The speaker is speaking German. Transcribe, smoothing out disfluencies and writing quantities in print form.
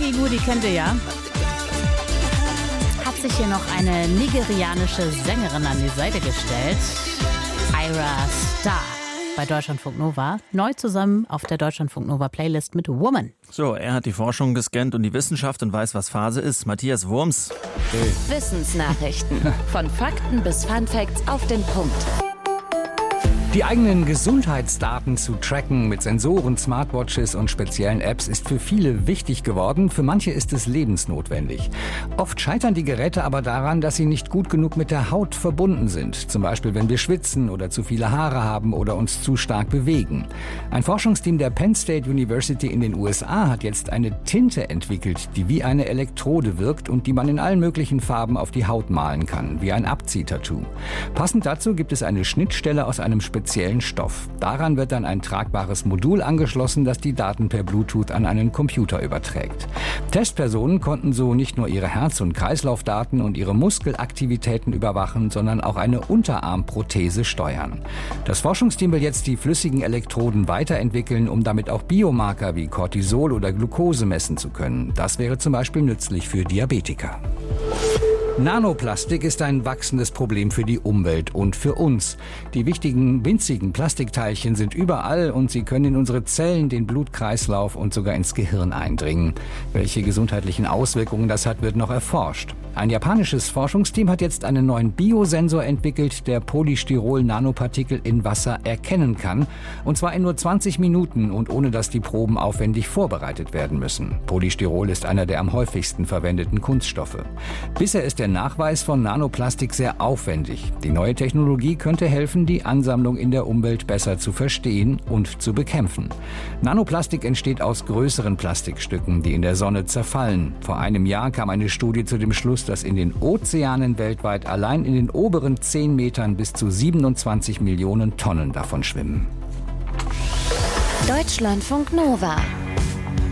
Malibu, die kennt ihr ja. Hat sich hier noch eine nigerianische Sängerin an die Seite gestellt. Ira Star bei Deutschlandfunk Nova. Neu zusammen auf der Deutschlandfunk Nova Playlist mit Woman. So, er hat die Forschung gescannt und die Wissenschaft und weiß, was Phase ist. Matthias Wurms. Hey. Wissensnachrichten. Von Fakten bis Funfacts auf den Punkt. Die eigenen Gesundheitsdaten zu tracken mit Sensoren, Smartwatches und speziellen Apps ist für viele wichtig geworden. Für manche ist es lebensnotwendig. Oft scheitern die Geräte aber daran, dass sie nicht gut genug mit der Haut verbunden sind. Zum Beispiel, wenn wir schwitzen oder zu viele Haare haben oder uns zu stark bewegen. Ein Forschungsteam der Penn State University in den USA hat jetzt eine Tinte entwickelt, die wie eine Elektrode wirkt und die man in allen möglichen Farben auf die Haut malen kann, wie ein Abziehtattoo. Passend dazu gibt es eine Schnittstelle aus einem speziellen Stoff. Daran wird dann ein tragbares Modul angeschlossen, das die Daten per Bluetooth an einen Computer überträgt. Testpersonen konnten so nicht nur ihre Herz- und Kreislaufdaten und ihre Muskelaktivitäten überwachen, sondern auch eine Unterarmprothese steuern. Das Forschungsteam will jetzt die flüssigen Elektroden weiterentwickeln, um damit auch Biomarker wie Cortisol oder Glucose messen zu können. Das wäre zum Beispiel nützlich für Diabetiker. Nanoplastik ist ein wachsendes Problem für die Umwelt und für uns. Die wichtigen, winzigen Plastikteilchen sind überall und sie können in unsere Zellen, den Blutkreislauf und sogar ins Gehirn eindringen. Welche gesundheitlichen Auswirkungen das hat, wird noch erforscht. Ein japanisches Forschungsteam hat jetzt einen neuen Biosensor entwickelt, der Polystyrol-Nanopartikel in Wasser erkennen kann. Und zwar in nur 20 Minuten und ohne dass die Proben aufwendig vorbereitet werden müssen. Polystyrol ist einer der am häufigsten verwendeten Kunststoffe. Bisher ist der Nachweis von Nanoplastik sehr aufwendig. Die neue Technologie könnte helfen, die Ansammlung in der Umwelt besser zu verstehen und zu bekämpfen. Nanoplastik entsteht aus größeren Plastikstücken, die in der Sonne zerfallen. Vor einem Jahr kam eine Studie zu dem Schluss, dass in den Ozeanen weltweit allein in den oberen 10 Metern bis zu 27 Millionen Tonnen davon schwimmen. Deutschlandfunk Nova.